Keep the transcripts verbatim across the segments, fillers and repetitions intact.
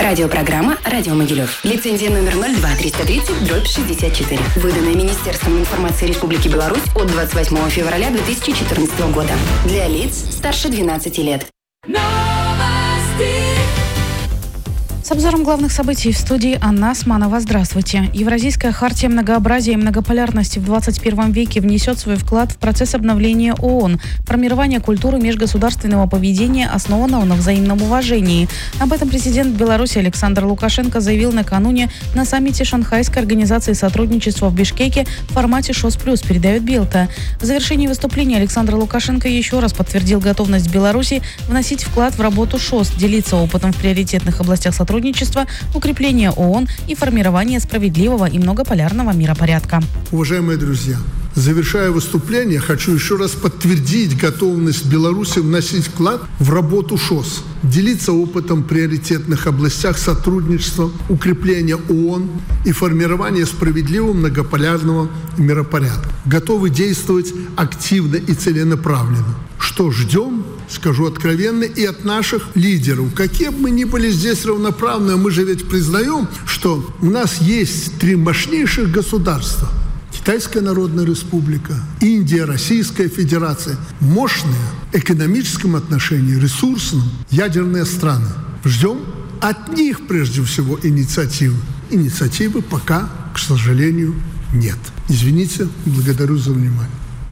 Радиопрограмма «Радио Могилев». Лицензия номер ноль два триста тридцать дробь шестьдесят четыре. Выданная Министерством информации Республики Беларусь от двадцать восьмого февраля две тысячи четырнадцатого года. Для лиц старше двенадцати лет. С обзором главных событий в студии Анна Османова. Здравствуйте. Евразийская хартия многообразия и многополярности в двадцать первом веке внесет свой вклад в процесс обновления ООН, формирование культуры межгосударственного поведения, основанного на взаимном уважении. Об этом президент Беларуси Александр Лукашенко заявил накануне на саммите Шанхайской организации сотрудничества в Бишкеке в формате ШОС плюс, передает Белта. В завершении выступления Александр Лукашенко еще раз подтвердил готовность Беларуси вносить вклад в работу ШОС, делиться опытом в приоритетных областях сотрудничества, укрепление ООН и формирование справедливого и многополярного миропорядка. Уважаемые друзья, завершая выступление, хочу еще раз подтвердить готовность Беларуси вносить вклад в работу ШОС, делиться опытом в приоритетных областях сотрудничества, укрепления ООН и формирования справедливого многополярного миропорядка. Готовы действовать активно и целенаправленно. Что ждем, скажу откровенно, и от наших лидеров. Какие бы мы ни были здесь равноправны, мы же ведь признаем, что у нас есть три мощнейших государства. Китайская Народная Республика, Индия, Российская Федерация. Мощные в экономическом отношении, ресурсном, ядерные страны. Ждем от них прежде всего инициативы. Инициативы пока, к сожалению, нет. Извините, благодарю за внимание.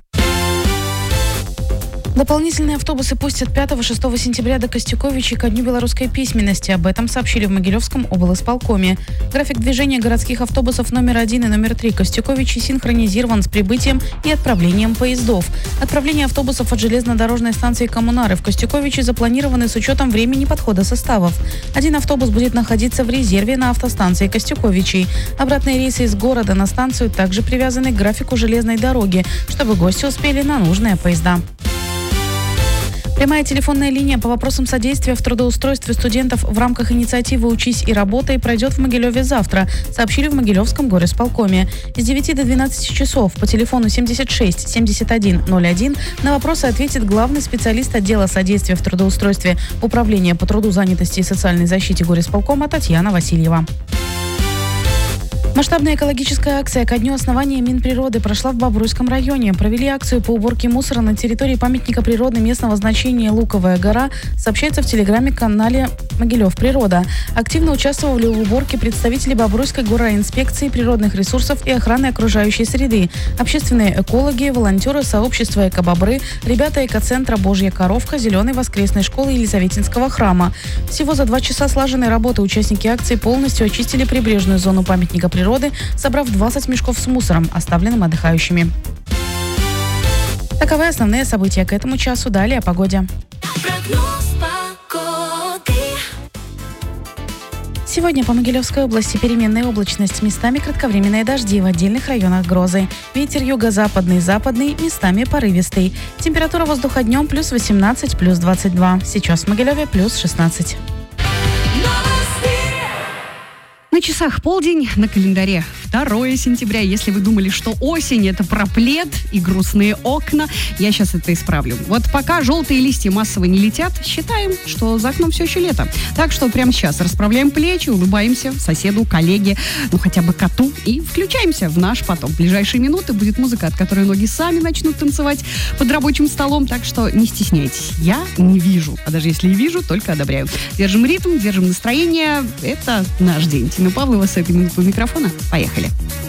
Дополнительные автобусы пустят пятого-шестого сентября до Костюковичей ко Дню белорусской письменности. Об этом сообщили в Могилевском облисполкоме. График движения городских автобусов номер один и номер три Костюковичей синхронизирован с прибытием и отправлением поездов. Отправление автобусов от железнодорожной станции Коммунары в Костюковичи запланированы с учетом времени подхода составов. Один автобус будет находиться в резерве на автостанции Костюковичей. Обратные рейсы из города на станцию также привязаны к графику железной дороги, чтобы гости успели на нужные поезда. Прямая телефонная линия по вопросам содействия в трудоустройстве студентов в рамках инициативы «Учись и работай» пройдет в Могилеве завтра, сообщили в Могилевском горисполкоме. С девяти до двенадцати часов по телефону семьдесят шесть семьдесят один ноль один на вопросы ответит главный специалист отдела содействия в трудоустройстве Управления по труду, занятости и социальной защите горисполкома Татьяна Васильева. Масштабная экологическая акция ко дню основания Минприроды прошла в Бобруйском районе. Провели акцию по уборке мусора на территории памятника природы местного значения Луковая гора, сообщается в телеграме-канале «Могилев Природа». Активно участвовали в уборке представители Бобруйской горинспекции природных ресурсов и охраны окружающей среды, общественные экологи, волонтеры сообщества «Экобобры», ребята экоцентра «Божья коровка», Зеленой воскресной школы Елизаветинского храма. Всего за два часа слаженной работы участники акции полностью очистили прибрежную зону памятника природы, собрав двадцать мешков с мусором, оставленным отдыхающими. Таковы основные события к этому часу. Далее о погоде. Сегодня по Могилевской области переменная облачность, местами кратковременные дожди, в отдельных районах грозы. Ветер юго-западный, западный, местами порывистый. Температура воздуха днем плюс восемнадцать, плюс двадцать два. Сейчас в Могилеве плюс шестнадцать. На часах полдень, на календаре второго сентября. Если вы думали, что осень — это про плед и грустные окна, я сейчас это исправлю. Вот пока желтые листья массово не летят, считаем, что за окном все еще лето. Так что прямо сейчас расправляем плечи, улыбаемся соседу, коллеге, ну хотя бы коту и включаемся в наш поток. В ближайшие минуты будет музыка, от которой ноги сами начнут танцевать под рабочим столом, так что не стесняйтесь. Я не вижу, а даже если и вижу, только одобряю. Держим ритм, держим настроение. Это наш день. Тина Павлова с этой минуты у микрофона. Поехали.